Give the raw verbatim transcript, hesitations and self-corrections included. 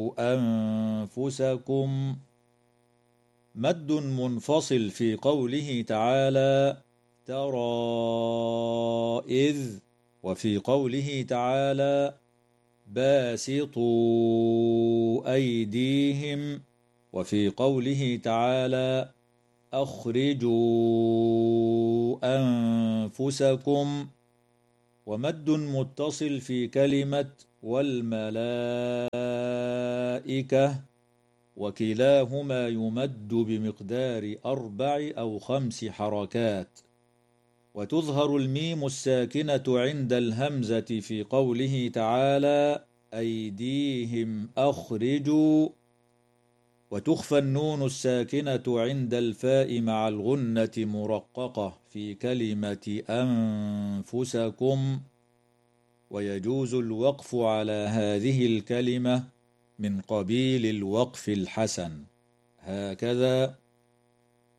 أنفسكم. مد منفصل في قوله تعالى ترى إذ، وفي قوله تعالى باسطوا أيديهم، وفي قوله تعالى أخرجوا أنفسكم. ومد متصل في كلمة والملائكة، وكلاهما يمد بمقدار أربع أو خمس حركات. وتظهر الميم الساكنة عند الهمزة في قوله تعالى أيديهم أخرجوا، وتخفى النون الساكنة عند الفاء مع الغنة مرققة في كلمة أنفسكم. ويجوز الوقف على هذه الكلمة من قبيل الوقف الحسن، هكذا